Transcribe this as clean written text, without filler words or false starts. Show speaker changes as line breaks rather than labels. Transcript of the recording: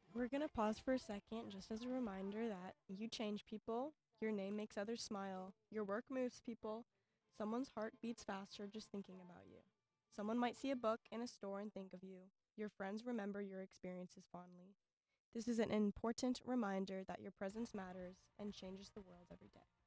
We're going to pause for a second just as a reminder that you change people, your name makes others smile, your work moves people, someone's heart beats faster just thinking about you. Someone might see a book in a store and think of you. Your friends remember your experiences fondly. This is an important reminder that your presence matters and changes the world every day.